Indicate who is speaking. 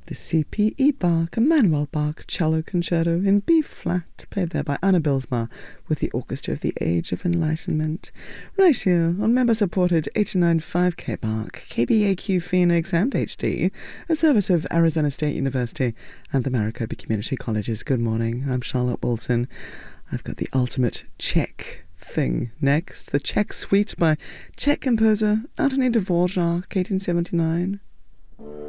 Speaker 1: The CPE Bach, Emmanuel Bach Cello Concerto in B-flat, played there by Anna Bilsma with the Orchestra of the Age of Enlightenment. Right here on member-supported 89.5 KBARC, KBAQ Phoenix and HD, a service of Arizona State University and the Maricopa Community Colleges. Good morning, I'm Charlotte Wilson. I've got the ultimate Czech thing next, the Czech Suite by Czech composer Anthony Dvorak, 1879.